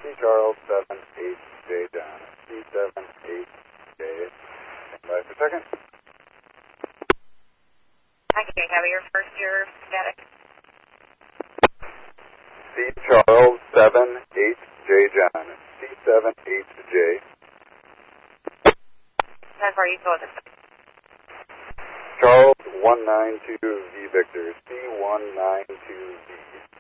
Charles 7HJ John. C7HJ. Stand by for a second. Okay, have your first year static. C Charles 7HJ John. C7HJ. How far you go with it? Charles 192V Victor. C192V.